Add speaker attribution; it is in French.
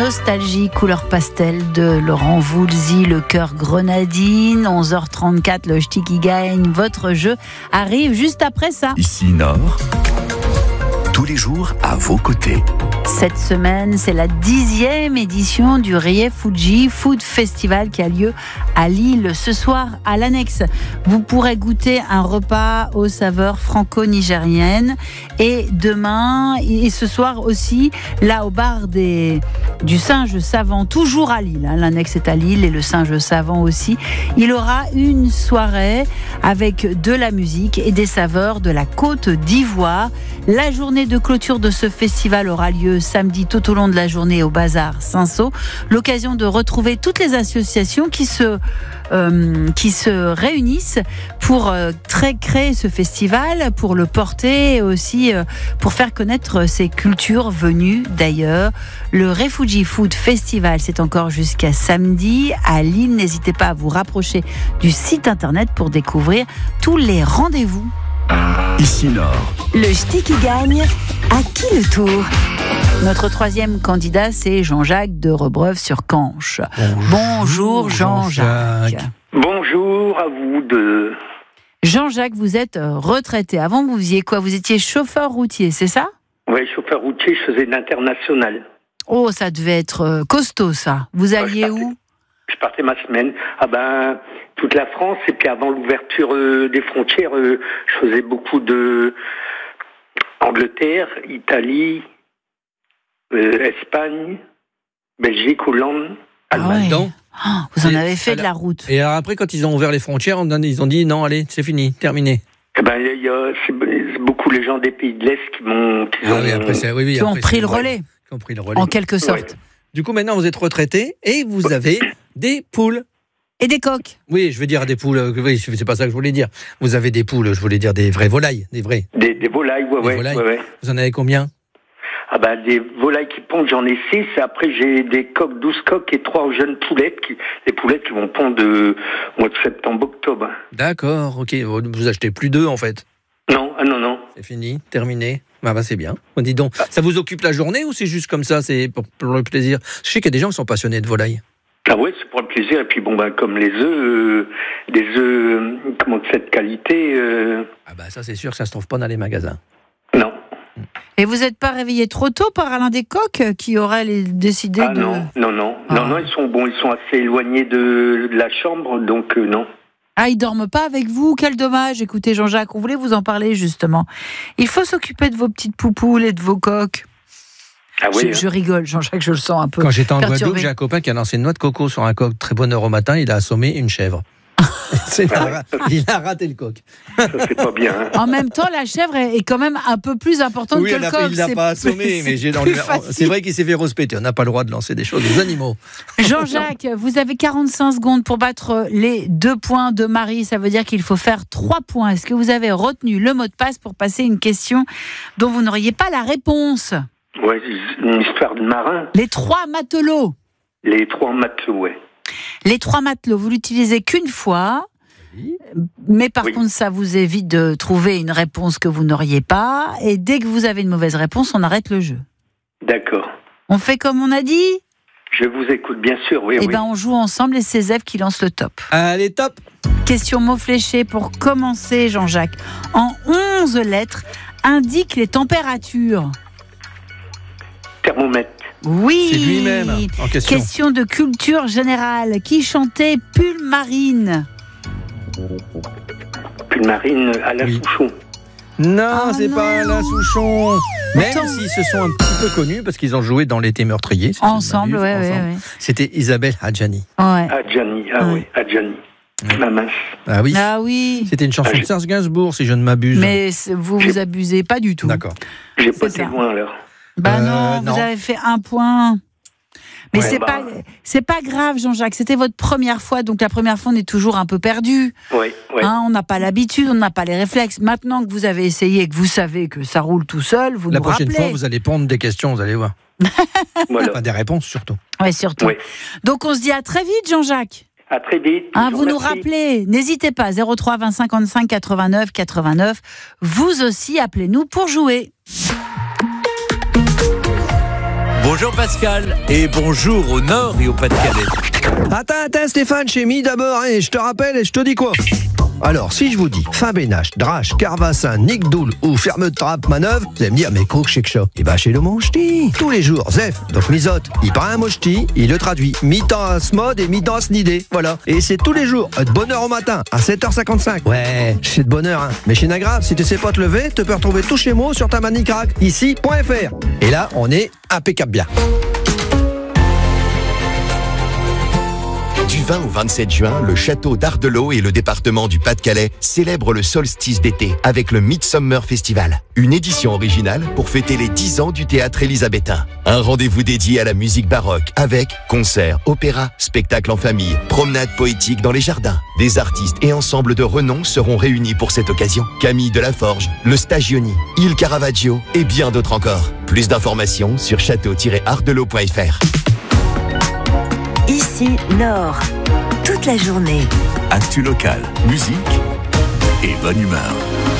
Speaker 1: Nostalgie, couleur pastel de Laurent Voulzy, le cœur grenadine. 11h34, le ch'ti qui gagne. Votre jeu arrive juste après ça.
Speaker 2: Ici Nord, tous les jours à vos côtés.
Speaker 1: Cette semaine, c'est la 10e édition du Riefuji Food Festival qui a lieu à Lille. Ce soir, à l'annexe, vous pourrez goûter un repas aux saveurs franco-nigériennes. Et demain, et ce soir aussi, là au bar du Singe Savant, toujours à Lille. L'annexe est à Lille et le Singe Savant aussi. Il y aura une soirée avec de la musique et des saveurs de la Côte d'Ivoire. La journée de clôture de ce festival aura lieu samedi tout au long de la journée au Bazar Saint-Saul. L'occasion de retrouver toutes les associations qui se réunissent pour créer ce festival, pour le porter et aussi pour faire connaître ces cultures venues d'ailleurs. Le Riefuji Food Festival, c'est encore jusqu'à samedi à Lille. N'hésitez pas à vous rapprocher du site internet pour découvrir tous les rendez-vous.
Speaker 2: Ici Nord.
Speaker 3: Le ch'ti qui gagne, à qui le tour ?
Speaker 1: Notre troisième candidat, c'est Jean-Jacques de Rebreuve-sur-Canche. Bonjour Jean-Jacques.
Speaker 4: Bonjour à vous deux.
Speaker 1: Jean-Jacques, vous êtes retraité. Avant, vous faisiez quoi ? Vous étiez chauffeur routier, c'est ça ?
Speaker 4: Oui, chauffeur routier, je faisais de l'international.
Speaker 1: Oh, ça devait être costaud, ça. Vous alliez où ?
Speaker 4: Je partais ma semaine. Toute la France. Et puis avant l'ouverture des frontières, je faisais beaucoup de Angleterre, Italie, Espagne, Belgique, Hollande, Allemagne.
Speaker 1: Ah ouais. Vous en avez fait de la route.
Speaker 5: Et alors après, quand ils ont ouvert les frontières, ils ont dit non, allez, c'est fini, terminé.
Speaker 4: C'est beaucoup les gens des pays de l'Est qui ont
Speaker 1: pris le relais.
Speaker 5: Qui ont pris le relais.
Speaker 1: En quelque sorte.
Speaker 4: Ouais.
Speaker 5: Du coup, maintenant, vous êtes retraité et vous avez des poules.
Speaker 1: Et des coqs.
Speaker 5: Oui, je veux dire des poules. Oui, c'est pas ça que je voulais dire. Vous avez des poules, je voulais dire des vraies volailles, des vraies.
Speaker 4: Des volailles, ouais.
Speaker 5: Vous en avez combien ?
Speaker 4: Des volailles qui pondent, j'en ai 6. Après, j'ai des coqs, 12 coqs et 3 jeunes poulettes. Les poulettes qui vont pondre au mois de septembre-octobre.
Speaker 5: D'accord, ok. Vous achetez plus d'œufs, en fait ?
Speaker 4: Non.
Speaker 5: C'est fini, terminé. C'est bien. Dis donc, ça vous occupe la journée ou c'est juste comme ça, c'est pour le plaisir ? Je sais qu'il y a des gens qui sont passionnés de volailles.
Speaker 4: Ah ouais, c'est pour le plaisir. Et puis comme les œufs, des œufs de cette qualité.
Speaker 5: Ça c'est sûr que ça se trouve pas dans les magasins.
Speaker 4: Non.
Speaker 1: Et vous n'êtes pas réveillé trop tôt par l'un des coqs qui aurait décidé de...
Speaker 4: Non, ils sont assez éloignés de la chambre, donc non.
Speaker 1: Ah, ils dorment pas avec vous ? Quel dommage. Écoutez Jean-Jacques, on voulait vous en parler justement. Il faut s'occuper de vos petites poupoules et de vos coqs.
Speaker 4: Ah oui,
Speaker 1: je rigole, Jean-Jacques, je le sens un peu.
Speaker 5: Quand j'étais en
Speaker 1: perturbé.
Speaker 5: Guadeloupe, j'ai un copain qui a lancé une noix de coco sur un coq très bonne heure au matin, il a assommé une chèvre. Il a raté le coq.
Speaker 4: Ça, c'est pas bien. Hein.
Speaker 1: En même temps, la chèvre est quand même un peu plus importante que le coq.
Speaker 5: Il l'a pas assommé, mais c'est vrai qu'il s'est fait respecter. On n'a pas le droit de lancer des choses aux animaux.
Speaker 1: Jean-Jacques, vous avez 45 secondes pour battre les 2 points de Marie. Ça veut dire qu'il faut faire 3 points. Est-ce que vous avez retenu le mot de passe pour passer une question dont vous n'auriez pas la réponse ?
Speaker 4: Ouais, une histoire de marin.
Speaker 1: Les 3 matelots.
Speaker 4: Les 3 matelots, ouais.
Speaker 1: Les 3 matelots, vous l'utilisez qu'une fois, mais par contre, ça vous évite de trouver une réponse que vous n'auriez pas. Et dès que vous avez une mauvaise réponse, on arrête le jeu.
Speaker 4: D'accord.
Speaker 1: On fait comme on a dit ?
Speaker 4: Je vous écoute, bien sûr, oui.
Speaker 1: On joue ensemble et c'est Zève qui lance le top.
Speaker 5: Allez, top !
Speaker 1: Question mot fléché pour commencer, Jean-Jacques. En 11 lettres, indique les températures.
Speaker 4: Thermomètre.
Speaker 1: Oui.
Speaker 5: C'est lui-même en question.
Speaker 1: Question de culture générale. Qui chantait Pull Marine ?
Speaker 4: Pull Marine, Alain Souchon.
Speaker 5: Non, c'est
Speaker 1: non.
Speaker 5: pas Alain Souchon. Même
Speaker 1: Attends.
Speaker 5: s'ils se sont un petit peu connus parce qu'ils ont joué dans L'été meurtrier. Si
Speaker 1: Ensemble,
Speaker 5: je ne m'abuse,
Speaker 1: ouais.
Speaker 5: C'était Isabelle Adjani.
Speaker 1: Ouais.
Speaker 4: Adjani, Adjani. Ma mince.
Speaker 5: Ah oui.
Speaker 1: Ah oui.
Speaker 5: C'était une chanson de Serge Gainsbourg, si je ne m'abuse.
Speaker 1: Mais vous abusez pas du tout.
Speaker 5: D'accord.
Speaker 4: J'ai pas
Speaker 1: C'est
Speaker 4: été
Speaker 1: ça.
Speaker 4: loin, alors.
Speaker 1: Non, vous avez fait 1 point. Mais c'est pas grave, Jean-Jacques. C'était votre première fois, donc la première fois, on est toujours un peu perdu.
Speaker 4: Oui.
Speaker 1: On n'a pas l'habitude, on n'a pas les réflexes. Maintenant que vous avez essayé et que vous savez que ça roule tout seul, vous nous rappelez.
Speaker 5: La prochaine fois, vous allez pondre des questions, vous allez voir.
Speaker 4: Voilà.
Speaker 5: Enfin, des réponses surtout.
Speaker 1: Oui, surtout.
Speaker 4: Oui.
Speaker 1: Donc on se dit à très vite, Jean-Jacques.
Speaker 4: À très vite.
Speaker 1: Vous nous rappelez, n'hésitez pas, 03 20 55 89 89. Vous aussi, appelez-nous pour jouer.
Speaker 6: Bonjour Pascal et bonjour au Nord et au Pas-de-Calais.
Speaker 7: Attends Stéphane, chez Mi d'abord, je te rappelle et je te dis quoi. Alors, si je vous dis Fabenache, Drache, Carvassin, Nick Doul ou Ferme de Trappe, Manœuvre, vous allez me dire, mais cours chez Kcha. Et bah, chez le Monch'ti. Tous les jours, Zef, donc Misote, il prend un Monch'ti, il le traduit, mi-temps à Smod et mi-temps à Snidé. Voilà. Et c'est tous les jours, de bonne heure au matin, à 7h55. Ouais, c'est de bonne heure, hein. Mais chez Nagra, si tu sais pas te lever, tu peux retrouver tous ces mots sur ta manicrac, ici.fr. Et là, on est impeccable bien.
Speaker 8: Du 20 au 27 juin, le château d'Ardelot et le département du Pas-de-Calais célèbrent le solstice d'été avec le Midsummer Festival. Une édition originale pour fêter les 10 ans du théâtre élisabétain. Un rendez-vous dédié à la musique baroque avec concerts, opéras, spectacles en famille, promenades poétiques dans les jardins. Des artistes et ensembles de renom seront réunis pour cette occasion. Camille Delaforge, Le Stagioni, Il Caravaggio et bien d'autres encore. Plus d'informations sur château-ardelot.fr.
Speaker 3: Ici, Nord. Toute la journée.
Speaker 2: Actu local, musique et bonne humeur.